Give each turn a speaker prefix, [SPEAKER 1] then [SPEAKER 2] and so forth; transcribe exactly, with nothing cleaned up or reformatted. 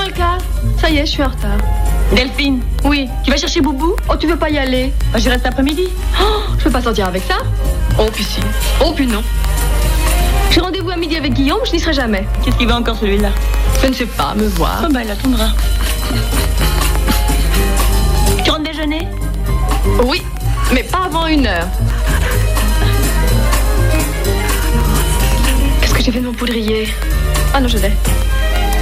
[SPEAKER 1] Bianca, ça y est, je suis en retard.
[SPEAKER 2] Delphine.
[SPEAKER 1] Oui.
[SPEAKER 2] Tu vas chercher Boubou?
[SPEAKER 1] Oh, tu veux pas y aller?
[SPEAKER 2] Bah, j'y reste après-midi.
[SPEAKER 1] Oh, je peux pas sortir avec ça? Oh, puis si. Oh, puis non. J'ai rendez-vous à midi avec Guillaume, je n'y serai jamais.
[SPEAKER 2] Qu'est-ce qu'il va encore celui-là?
[SPEAKER 1] Je ne sais pas, me voir.
[SPEAKER 2] Oh, bah, il attendra. Tu rentres déjeuner?
[SPEAKER 1] Oui, mais pas avant une heure. Qu'est-ce que j'ai fait de mon poudrier? Ah non, je l'ai.